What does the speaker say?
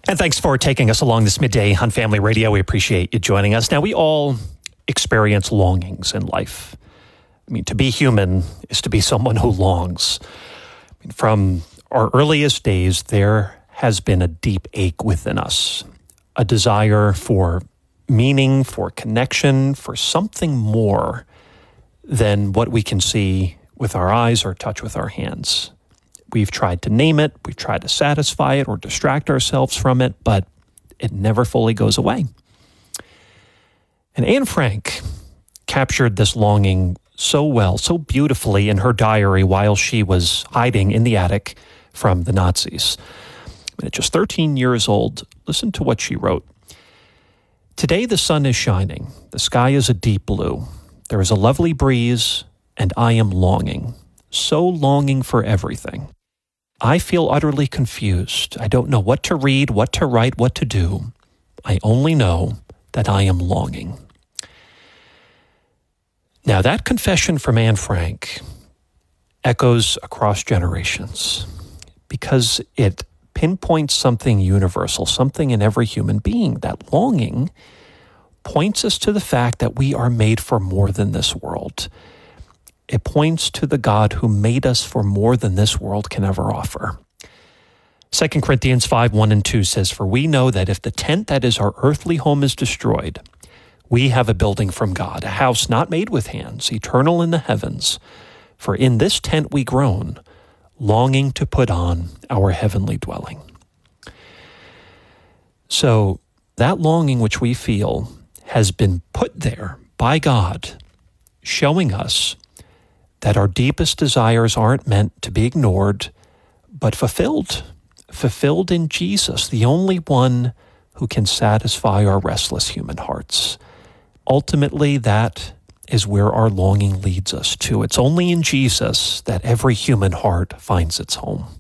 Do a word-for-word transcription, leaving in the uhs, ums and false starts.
And thanks for taking us along this midday on Family Radio. We appreciate you joining us. Now, we all experience longings in life. I mean, to be human is to be someone who longs. I mean, from our earliest days, there has been a deep ache within us, a desire for meaning, for connection, for something more than what we can see with our eyes or touch with our hands. We've tried to name it, we've tried to satisfy it or distract ourselves from it, but it never fully goes away. And Anne Frank captured this longing so well, so beautifully in her diary while she was hiding in the attic from the Nazis. And at just thirteen years old, listen to what she wrote. Today the sun is shining, the sky is a deep blue, there is a lovely breeze, and I am longing, so longing for everything. I feel utterly confused. I don't know what to read, what to write, what to do. I only know that I am longing. Now, that confession from Anne Frank echoes across generations because it pinpoints something universal, something in every human being. That longing points us to the fact that we are made for more than this world. It points to the God who made us for more than this world can ever offer. Second Corinthians five, one and two says, "For we know that if the tent that is our earthly home is destroyed, we have a building from God, a house not made with hands, eternal in the heavens. For in this tent we groan, longing to put on our heavenly dwelling." So that longing which we feel has been put there by God, showing us that our deepest desires aren't meant to be ignored, but fulfilled, fulfilled in Jesus, the only one who can satisfy our restless human hearts. Ultimately, that is where our longing leads us to. It's only in Jesus that every human heart finds its home.